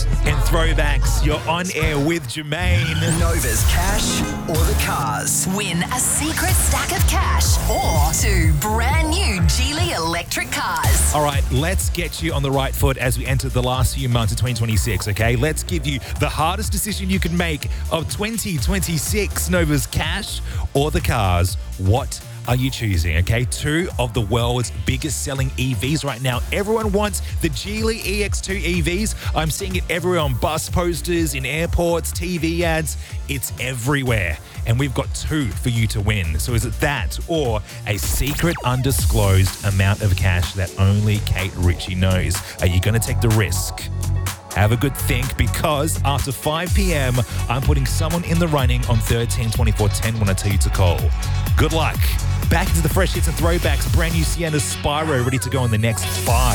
and Throwbacks. You're on air with Jermaine. Nova's cash or the cars. Win a secret stack of cash or 2 brand new Geely electric cars. All right, let's get you on the right foot as we enter the last few months of 2026, okay? Let's give you the hardest decision you can make of 2026. Nova's cash or the cars. What are you choosing, okay? 2 of the world's biggest selling EVs right now. Everyone wants the Geely EX2 EVs. I'm seeing it everywhere on bus posters, in airports, TV ads. It's everywhere. And we've got 2 for you to win. So is it that or a secret undisclosed amount of cash that only Kate Ritchie knows? Are you going to take the risk? Have a good think, because after 5 p.m, I'm putting someone in the running on 13 24 10 when I tell you to call. Good luck. Back into the fresh hits and throwbacks. Brand new Sienna Spyro ready to go in the next 5.